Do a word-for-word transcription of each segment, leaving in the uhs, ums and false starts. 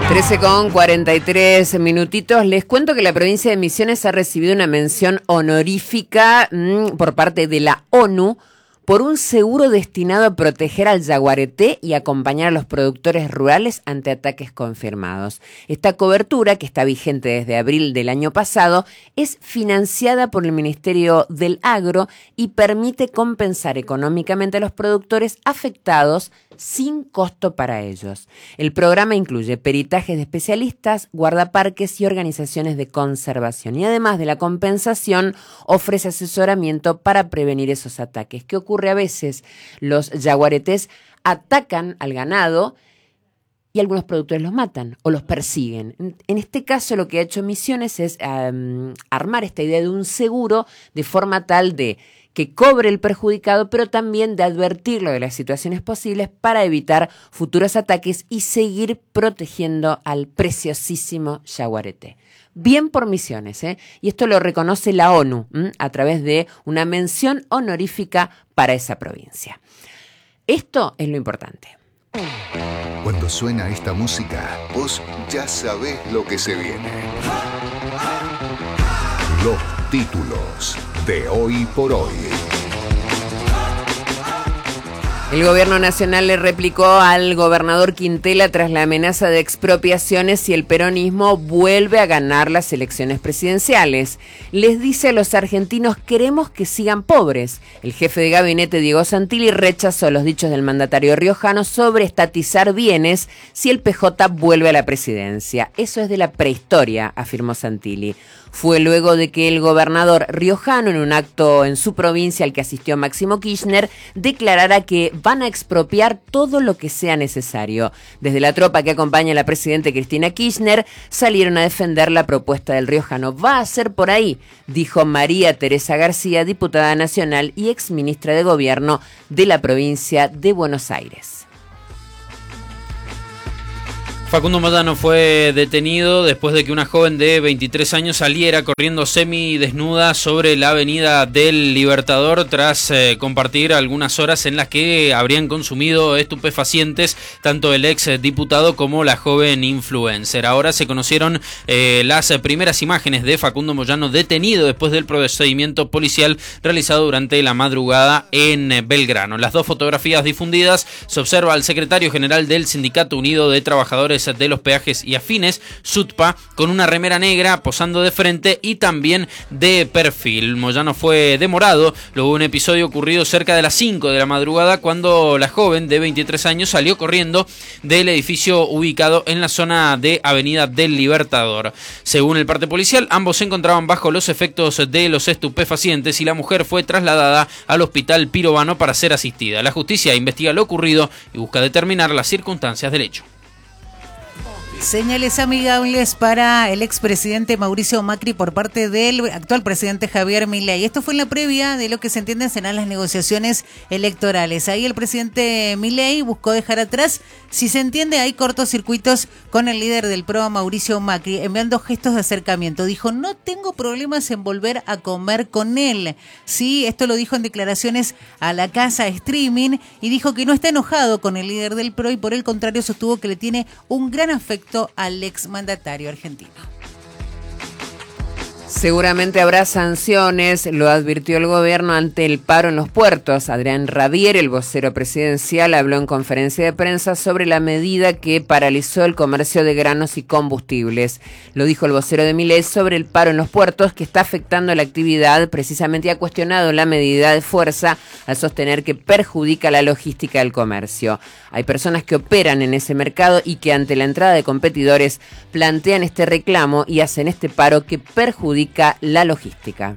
trece con cuarenta y tres minutitos. Les cuento que la provincia de Misiones ha recibido una mención honorífica mmm, por parte de la ONU por un seguro destinado a proteger al yaguareté y acompañar a los productores rurales ante ataques confirmados. Esta cobertura, que está vigente desde abril del año pasado, es financiada por el Ministerio del Agro y permite compensar económicamente a los productores afectados sin costo para ellos. El programa incluye peritajes de especialistas, guardaparques y organizaciones de conservación. Y además de la compensación, ofrece asesoramiento para prevenir esos ataques. ¿Qué ocurre a veces? Los yaguaretés atacan al ganado y algunos productores los matan o los persiguen. En este caso, lo que ha hecho Misiones es um, armar esta idea de un seguro de forma tal de que cobre el perjudicado, pero también de advertirlo de las situaciones posibles para evitar futuros ataques y seguir protegiendo al preciosísimo yaguareté. Bien por Misiones, ¿eh? Y esto lo reconoce la ONU ¿m? a través de una mención honorífica para esa provincia. Esto es lo importante. Cuando suena esta música, vos ya sabés lo que se viene. Los títulos de Hoy por Hoy. El gobierno nacional le replicó al gobernador Quintela tras la amenaza de expropiaciones si el peronismo vuelve a ganar las elecciones presidenciales. Les dice a los argentinos: queremos que sigan pobres. El jefe de gabinete, Diego Santilli, rechazó los dichos del mandatario riojano sobre estatizar bienes si el P J vuelve a la presidencia. Eso es de la prehistoria, afirmó Santilli. Fue luego de que el gobernador riojano, en un acto en su provincia al que asistió Máximo Kirchner, declarara que van a expropiar todo lo que sea necesario. Desde la tropa que acompaña a la presidenta Cristina Kirchner salieron a defender la propuesta del riojano. Va a ser por ahí, dijo María Teresa García, diputada nacional y exministra de Gobierno de la provincia de Buenos Aires. Facundo Moyano fue detenido después de que una joven de veintitrés años saliera corriendo semidesnuda sobre la avenida del Libertador tras eh, compartir algunas horas en las que habrían consumido estupefacientes tanto el ex diputado como la joven influencer. Ahora se conocieron eh, las primeras imágenes de Facundo Moyano detenido después del procedimiento policial realizado durante la madrugada en Belgrano. Las dos fotografías difundidas se observa al secretario general del Sindicato Unido de Trabajadores de los Peajes y Afines, SUTPA, con una remera negra posando de frente y también de perfil. Moyano fue demorado luego de un episodio ocurrido cerca de las cinco de la madrugada cuando la joven de veintitrés años salió corriendo del edificio ubicado en la zona de Avenida del Libertador. Según el parte policial, ambos se encontraban bajo los efectos de los estupefacientes y la mujer fue trasladada al hospital Pirovano para ser asistida. La justicia investiga lo ocurrido y busca determinar las circunstancias del hecho. Señales amigables para el expresidente Mauricio Macri por parte del actual presidente Javier Milei. Esto fue en la previa de lo que se entiende serán las negociaciones electorales. Ahí el presidente Milei buscó dejar atrás, si se entiende, hay cortocircuitos con el líder del P R O, Mauricio Macri, enviando gestos de acercamiento. Dijo: no tengo problemas en volver a comer con él. Sí, esto lo dijo en declaraciones a la casa streaming y dijo que no está enojado con el líder del P R O y por el contrario sostuvo que le tiene un gran afecto al exmandatario argentino. Seguramente habrá sanciones, lo advirtió el gobierno ante el paro en los puertos. Adrián Rabier, el vocero presidencial, habló en conferencia de prensa sobre la medida que paralizó el comercio de granos y combustibles. Lo dijo el vocero de Milei sobre el paro en los puertos que está afectando la actividad, precisamente ha cuestionado la medida de fuerza al sostener que perjudica la logística del comercio. Hay personas que operan en ese mercado y que ante la entrada de competidores plantean este reclamo y hacen este paro que perjudica la logística.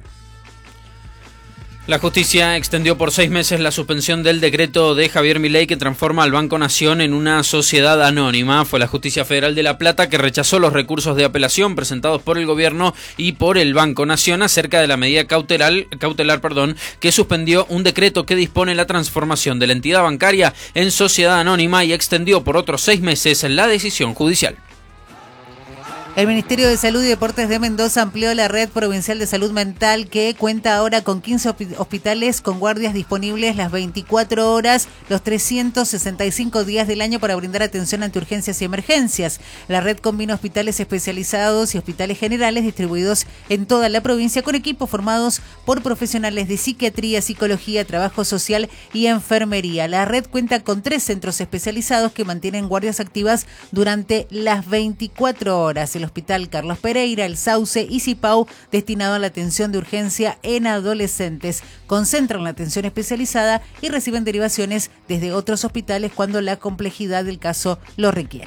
La justicia extendió por seis meses la suspensión del decreto de Javier Milei que transforma al Banco Nación en una sociedad anónima. Fue la Justicia Federal de La Plata que rechazó los recursos de apelación presentados por el gobierno y por el Banco Nación acerca de la medida cautelar, cautelar perdón, que suspendió un decreto que dispone la transformación de la entidad bancaria en sociedad anónima y extendió por otros seis meses la decisión judicial. El Ministerio de Salud y Deportes de Mendoza amplió la red provincial de salud mental que cuenta ahora con quince hospitales con guardias disponibles las veinticuatro horas, los trescientos sesenta y cinco días del año para brindar atención ante urgencias y emergencias. La red combina hospitales especializados y hospitales generales distribuidos en toda la provincia con equipos formados por profesionales de psiquiatría, psicología, trabajo social y enfermería. La red cuenta con tres centros especializados que mantienen guardias activas durante las veinticuatro horas. El Hospital Carlos Pereira, el Sauce y Cipau, destinado a la atención de urgencia en adolescentes. Concentran la atención especializada y reciben derivaciones desde otros hospitales cuando la complejidad del caso lo requiere.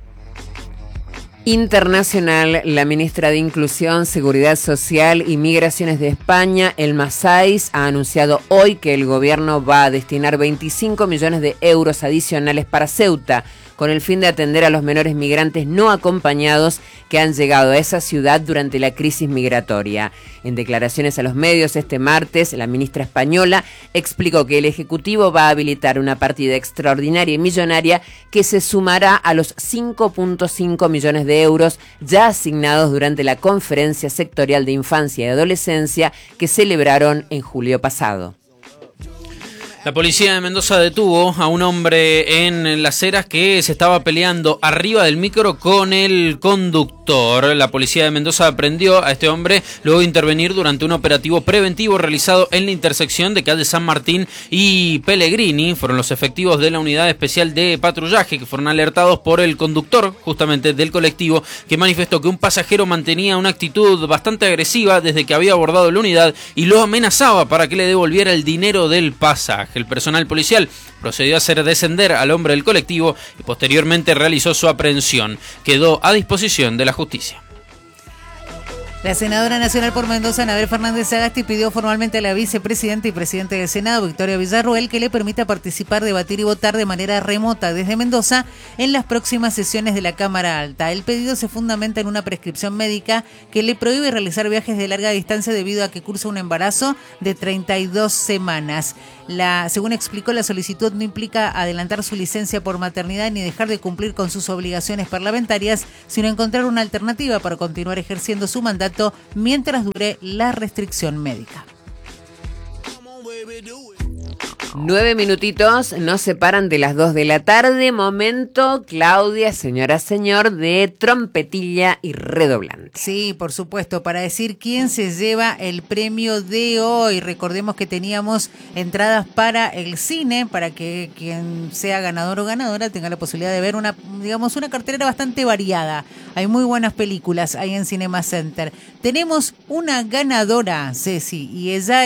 Internacional, la ministra de Inclusión, Seguridad Social y Migraciones de España, Elma Sáiz, ha anunciado hoy que el gobierno va a destinar veinticinco millones de euros adicionales para Ceuta, con el fin de atender a los menores migrantes no acompañados que han llegado a esa ciudad durante la crisis migratoria. En declaraciones a los medios este martes, la ministra española explicó que el Ejecutivo va a habilitar una partida extraordinaria y millonaria que se sumará a los cinco punto cinco millones de euros ya asignados durante la Conferencia Sectorial de Infancia y Adolescencia que celebraron en julio pasado. La policía de Mendoza detuvo a un hombre en Las Heras que se estaba peleando arriba del micro con el conductor. La policía de Mendoza aprendió a este hombre luego de intervenir durante un operativo preventivo realizado en la intersección de calle San Martín y Pellegrini. Fueron los efectivos de la unidad especial de patrullaje que fueron alertados por el conductor justamente del colectivo, que manifestó que un pasajero mantenía una actitud bastante agresiva desde que había abordado la unidad y lo amenazaba para que le devolviera el dinero del pasaje. El personal policial procedió a hacer descender al hombre del colectivo y posteriormente realizó su aprehensión. Quedó a disposición de la justicia. La senadora nacional por Mendoza, Anabel Fernández Sagasti, pidió formalmente a la vicepresidenta y presidente del Senado, Victoria Villarroel, que le permita participar, debatir y votar de manera remota desde Mendoza en las próximas sesiones de la Cámara Alta. El pedido se fundamenta en una prescripción médica que le prohíbe realizar viajes de larga distancia debido a que cursa un embarazo de treinta y dos semanas. La, según explicó, la solicitud no implica adelantar su licencia por maternidad ni dejar de cumplir con sus obligaciones parlamentarias, sino encontrar una alternativa para continuar ejerciendo su mandato mientras dure la restricción médica. Nueve minutitos nos separan de las dos de la tarde. Momento, Claudia, señora, señor, de trompetilla y redoblante. Sí, por supuesto, para decir quién se lleva el premio de hoy. Recordemos que teníamos entradas para el cine, para que quien sea ganador o ganadora tenga la posibilidad de ver una, digamos, una cartelera bastante variada. Hay muy buenas películas ahí en Cinema Center. Tenemos una ganadora, Ceci, y ella